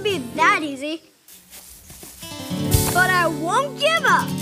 be that easy. But I won't give up.